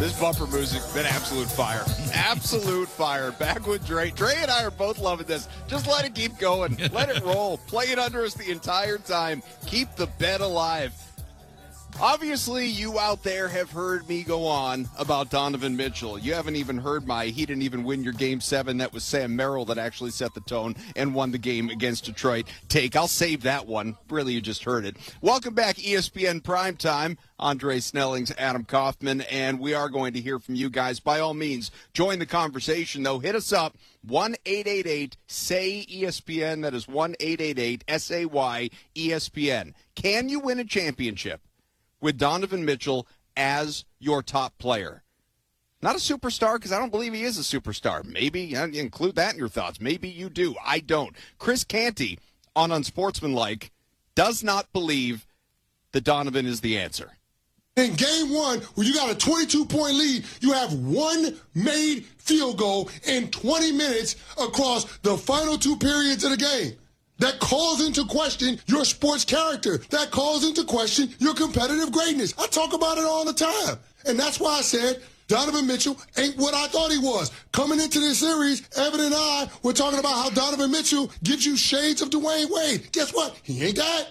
This bumper music been absolute fire. Absolute fire. Back with Dre. Dre and I are both loving this. Just let it keep going. Let it roll. Play it under us the entire time. Keep the bet alive. Obviously, you out there have heard me go on about Donovan Mitchell. You haven't even heard he didn't even win your Game 7. That was Sam Merrill that actually set the tone and won the game against Detroit. I'll save that one. Really, you just heard it. Welcome back, ESPN Primetime. Andre Snellings, Adam Kaufman, and we are going to hear from you guys. By all means, join the conversation, though. Hit us up, 1-888-SAY-ESPN. That is 1-888-SAY-ESPN. Can you win a championship with Donovan Mitchell as your top player? Not a superstar, because I don't believe he is a superstar. Maybe include that in your thoughts. Maybe you do. I don't. Chris Canty on Unsportsmanlike does not believe that Donovan is the answer. In game one, when you got a 22-point lead, you have one made field goal in 20 minutes across the final two periods of the game. That calls into question your sports character. That calls into question your competitive greatness. I talk about it all the time. And that's why I said Donovan Mitchell ain't what I thought he was. Coming into this series, Evan and I were talking about how Donovan Mitchell gives you shades of Dwayne Wade. Guess what? He ain't that.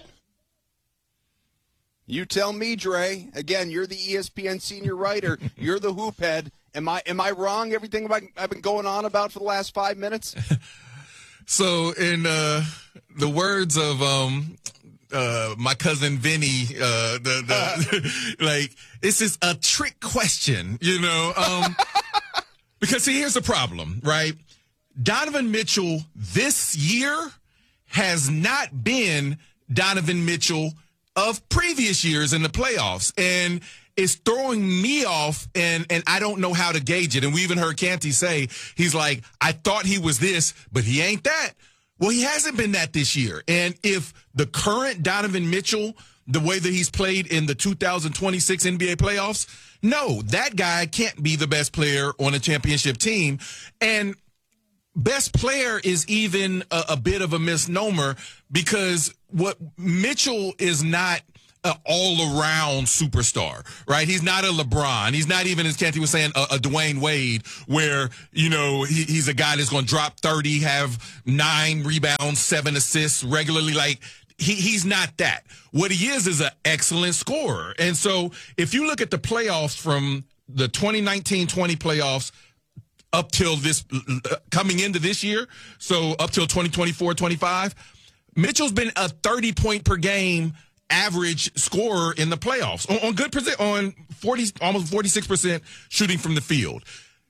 You tell me, Dre. Again, you're the ESPN senior writer. You're the hoop head. Am I wrong? Everything I've been going on about for the last 5 minutes? So, in the words of my cousin Vinny, like, this is a trick question, because see, here's the problem, right? Donovan Mitchell this year has not been Donovan Mitchell of previous years in the playoffs, and it's throwing me off, and I don't know how to gauge it. And we even heard Canty say, he's like, I thought he was this, but he ain't that. Well, he hasn't been that this year. And if the current Donovan Mitchell, the way that he's played in the 2026 NBA playoffs, no, that guy can't be the best player on a championship team. And best player is even a bit of a misnomer, because what Mitchell is not an all-around superstar, right? He's not a LeBron. He's not even, as Canty was saying, a Dwayne Wade, where, he's a guy that's going to drop 30, have 9 rebounds, 7 assists regularly. Like, he's not that. What he is an excellent scorer. And so if you look at the playoffs from the 2019-20 playoffs up till this, coming into this year, so up till 2024-25, Mitchell's been a 30-point per game average scorer in the playoffs on good on 40, almost 46% shooting from the field.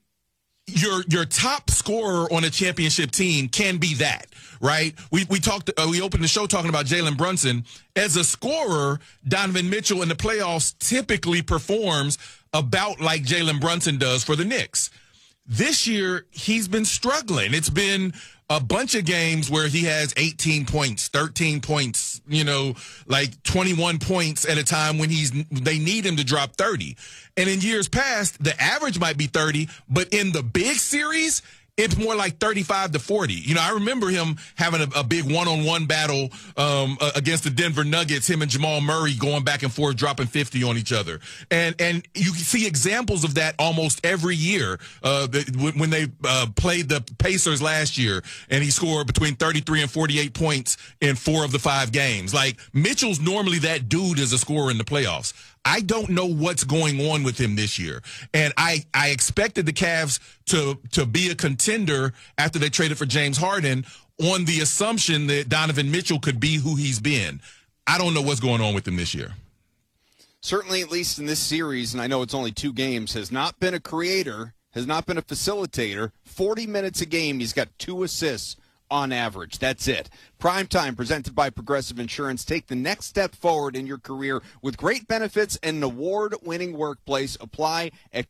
Your top scorer on a championship team can be that, right? We opened the show talking about Jalen Brunson. As a scorer, Donovan Mitchell in the playoffs typically performs about like Jalen Brunson does for the Knicks. This year, he's been struggling. It's been a bunch of games where he has 18 points, 13 points, like 21 points at a time when they need him to drop 30. And in years past, the average might be 30, but in the big series, it's more like 35 to 40. I remember him having a big one-on-one battle against the Denver Nuggets, him and Jamal Murray going back and forth, dropping 50 on each other. And you can see examples of that almost every year. When they played the Pacers last year, and he scored between 33 and 48 points in 4 of the 5 games. Like, Mitchell's normally that dude as a scorer in the playoffs. I don't know what's going on with him this year. And I expected the Cavs to be a contender after they traded for James Harden on the assumption that Donovan Mitchell could be who he's been. I don't know what's going on with him this year. Certainly, at least in this series, and I know it's only 2 games, has not been a creator, has not been a facilitator. 40 minutes a game, he's got 2 assists on average. That's it. Primetime, presented by Progressive Insurance. Take the next step forward in your career with great benefits and an award-winning workplace. Apply at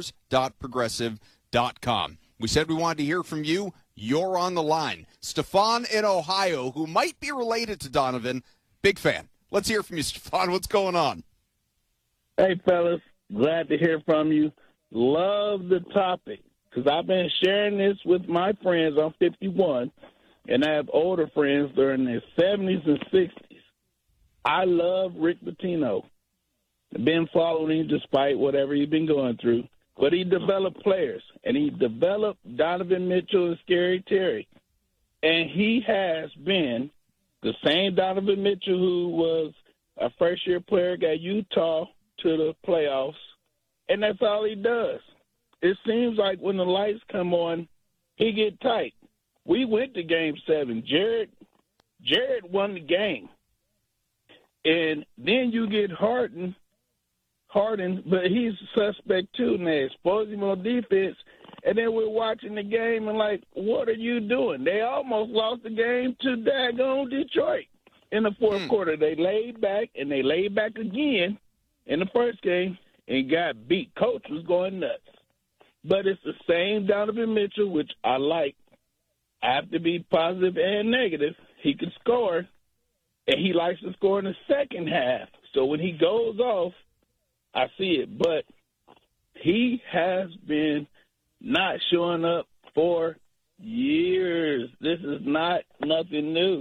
careers.progressive.com. We said we wanted to hear from you. You're on the line. Stefan in Ohio, who might be related to Donovan, big fan. Let's hear from you, Stefan. What's going on? Hey, fellas. Glad to hear from you. Love the topic, because I've been sharing this with my friends. I'm 51, and I have older friends that are in their 70s and 60s. I love Rick Pitino. I've been following him despite whatever he's been going through. but he developed players, and he developed Donovan Mitchell and Scary Terry. And he has been the same Donovan Mitchell who was a first-year player, got Utah to the playoffs, and that's all he does. It seems like when the lights come on, he get tight. We went to Game 7. Jared won the game. And then you get Harden, but he's a suspect too, and they expose him on defense. And then we're watching the game and like, what are you doing? They almost lost the game to daggone Detroit in the fourth quarter. They laid back, and they laid back again in the first game and got beat. Coach was going nuts. But it's the same Donovan Mitchell, which I like. I have to be positive and negative. He can score, and he likes to score in the second half. So when he goes off, I see it. But he has been not showing up for years. This is not nothing new.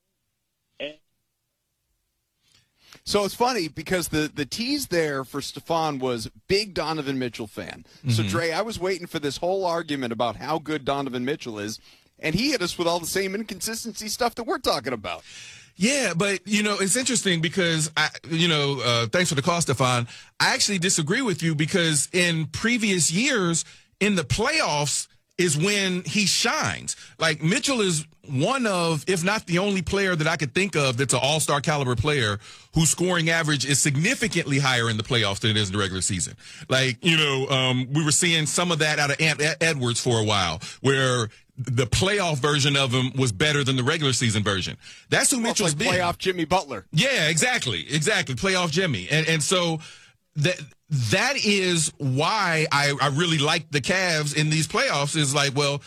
So it's funny because the tease there for Stefan was big Donovan Mitchell fan. So, Dre, I was waiting for this whole argument about how good Donovan Mitchell is, and he hit us with all the same inconsistency stuff that we're talking about. Yeah, but, it's interesting because, thanks for the call, Stefan. I actually disagree with you because in previous years, in the playoffs is when he shines. Like, Mitchell is one of, if not the only player that I could think of that's an all-star caliber player whose scoring average is significantly higher in the playoffs than it is in the regular season. Like, we were seeing some of that out of Ant Edwards for a while, where the playoff version of him was better than the regular season version. That's who Mitchell's been. Playoff Jimmy Butler. Yeah, exactly. Playoff Jimmy. And so that is why I really like the Cavs in these playoffs is like, well,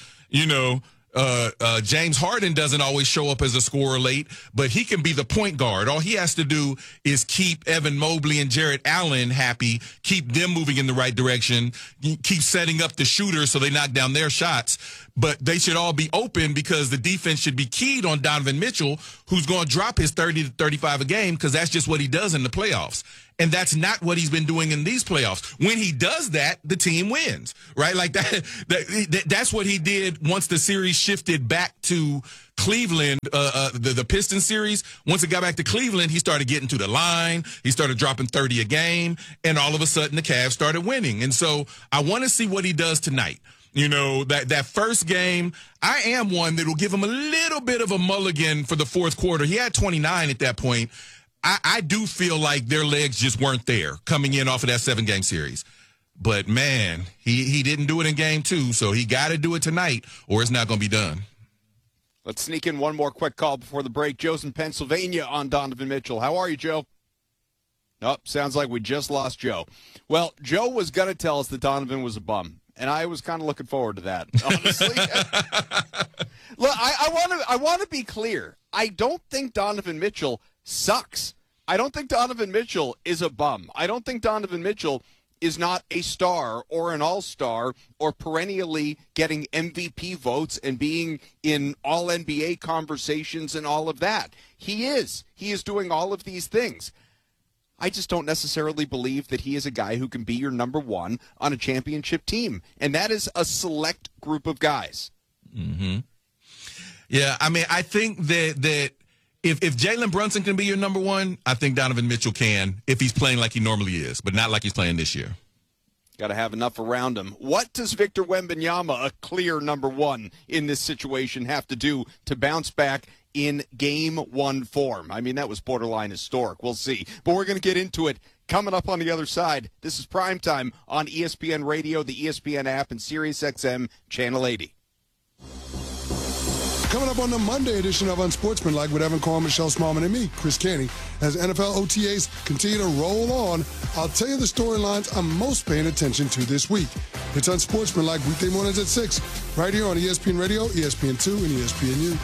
James Harden doesn't always show up as a scorer late, but he can be the point guard. All he has to do is keep Evan Mobley and Jarrett Allen happy, keep them moving in the right direction, keep setting up the shooters so they knock down their shots. But they should all be open because the defense should be keyed on Donovan Mitchell, who's going to drop his 30 to 35 a game because that's just what he does in the playoffs. And that's not what he's been doing in these playoffs. When he does that, the team wins, right? Like that's what he did once the series shifted back to Cleveland, the Pistons series. Once it got back to Cleveland, he started getting to the line. He started dropping 30 a game, and all of a sudden the Cavs started winning. And so I want to see what he does tonight. That first game, I am one that will give him a little bit of a mulligan for the fourth quarter. He had 29 at that point. I do feel like their legs just weren't there coming in off of that 7-game series. But, man, he didn't do it in game 2, so he got to do it tonight or it's not going to be done. Let's sneak in one more quick call before the break. Joe's in Pennsylvania on Donovan Mitchell. How are you, Joe? Nope, sounds like we just lost Joe. Well, Joe was going to tell us that Donovan was a bum, and I was kind of looking forward to that, honestly. Look, I want to be clear. I don't think Donovan Mitchell sucks. I don't think Donovan Mitchell is a bum. I don't think Donovan Mitchell is not a star or an all-star or perennially getting MVP votes and being in all-NBA conversations and all of that. He is. He is doing all of these things. I just don't necessarily believe that he is a guy who can be your number one on a championship team. And that is a select group of guys. Mm-hmm. Yeah, I mean, I think that if Jalen Brunson can be your number one, I think Donovan Mitchell can if he's playing like he normally is, but not like he's playing this year. Got to have enough around him. What does Victor Wembanyama, a clear number one in this situation, have to do to bounce back in Game 1 form? I mean, that was borderline historic. We'll see. But we're going to get into it coming up on the other side. This is Primetime on ESPN Radio, the ESPN app, and SiriusXM Channel 80. Coming up on the Monday edition of Unsportsmanlike with Evan Cohen, Michelle Smallman, and me, Chris Canty, as NFL OTAs continue to roll on, I'll tell you the storylines I'm most paying attention to this week. It's Unsportsmanlike weekday mornings at 6, right here on ESPN Radio, ESPN2, and ESPNU.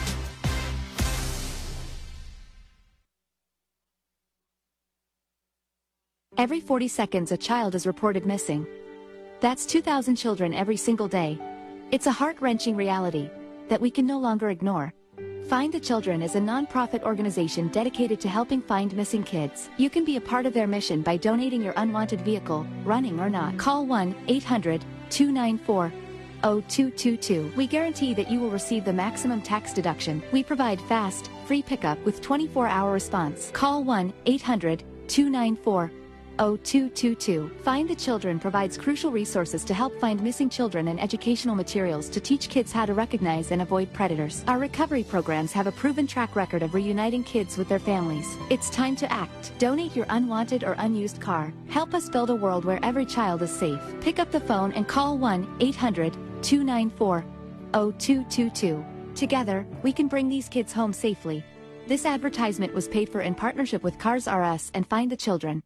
Every 40 seconds, a child is reported missing. That's 2,000 children every single day. It's a heart-wrenching reality that we can no longer ignore. Find the Children is a non-profit organization dedicated to helping find missing kids. You can be a part of their mission by donating your unwanted vehicle, running or not. Call 1-800-294-0222. We guarantee that you will receive the maximum tax deduction. We provide fast, free pickup with 24-hour response. Call 1-800-294-0222. Find the Children provides crucial resources to help find missing children and educational materials to teach kids how to recognize and avoid predators. Our recovery programs have a proven track record of reuniting kids with their families. It's time to act. Donate your unwanted or unused car. Help us build a world where every child is safe. Pick up the phone and call 1-800-294-0222. Together, we can bring these kids home safely. This advertisement was paid for in partnership with Cars R Us and Find the Children.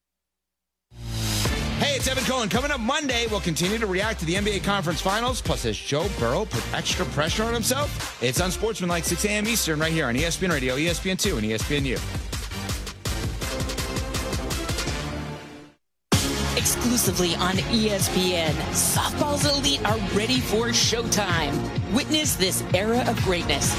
Hey, it's Evan Cohen. Coming up Monday, we'll continue to react to the NBA Conference Finals. Plus, has Joe Burrow put extra pressure on himself? It's Unsportsmanlike, 6 a.m. Eastern, right here on ESPN Radio, ESPN2, and ESPNU. Exclusively on ESPN, softball's elite are ready for showtime. Witness this era of greatness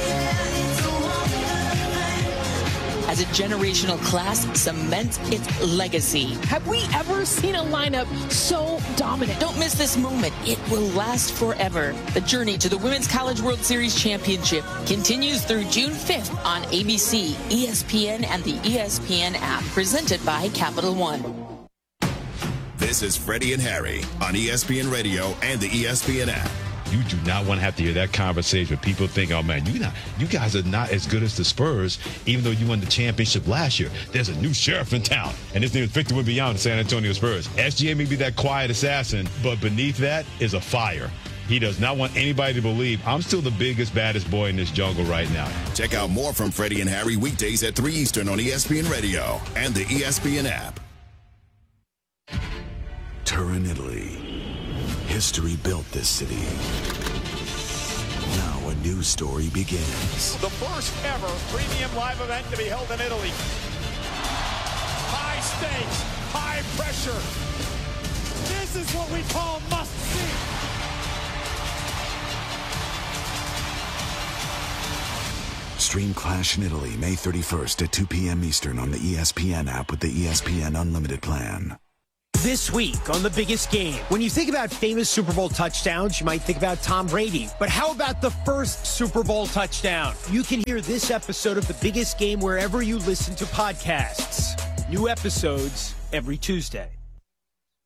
as a generational class cements its legacy. Have we ever seen a lineup so dominant? Don't miss this moment. It will last forever. The journey to the Women's College World Series Championship continues through June 5th on ABC, ESPN, and the ESPN app, presented by Capital One. This is Freddie and Harry on ESPN Radio and the ESPN app. You do not want to have to hear that conversation. People think, oh, man, you guys are not as good as the Spurs, even though you won the championship last year. There's a new sheriff in town, and his name is Victor Wembanyama, the San Antonio Spurs. SGA may be that quiet assassin, but beneath that is a fire. He does not want anybody to believe I'm still the biggest, baddest boy in this jungle right now. Check out more from Freddie and Harry weekdays at 3 Eastern on ESPN Radio and the ESPN app. Turin, Italy. History built this city. Now a new story begins. The first ever premium live event to be held in Italy. High stakes, high pressure. This is what we call must see. Stream Clash in Italy May 31st at 2 p.m. Eastern on the ESPN app with the ESPN Unlimited plan. This week on The Biggest Game, when you think about famous Super Bowl touchdowns, you might think about Tom Brady. But how about the first Super Bowl touchdown? You can hear this episode of The Biggest Game wherever you listen to podcasts. New episodes every Tuesday.